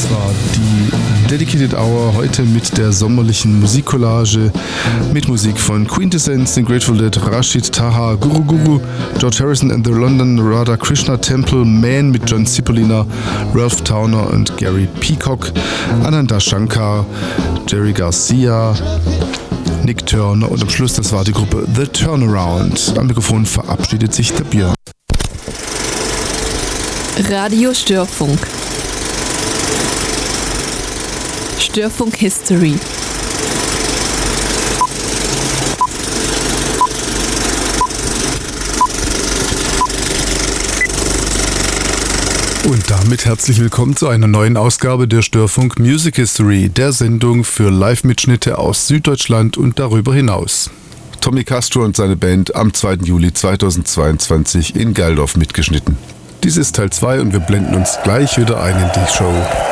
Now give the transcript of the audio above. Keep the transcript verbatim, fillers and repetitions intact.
Das war die Dedicated Hour heute mit der sommerlichen Musikcollage mit Musik von Quintessence, den Grateful Dead, Rashid Taha, Guru Guru, George Harrison and the London Radha Krishna Temple, Man mit John Cipollina, Ralph Towner und Gary Peacock, Ananda Shankar, Jerry Garcia, Nick Turner und am Schluss, das war die Gruppe The Turnaround. Am Mikrofon verabschiedet sich der Björn. Radio Störfunk. Störfunk History. Und damit herzlich willkommen zu einer neuen Ausgabe der Störfunk Music History, der Sendung für Live-Mitschnitte aus Süddeutschland und darüber hinaus. Tommy Castro und seine Band am zweiten Juli zweitausendzweiundzwanzig in Geildorf mitgeschnitten. Dies ist Teil zwei und wir blenden uns gleich wieder ein in die Show.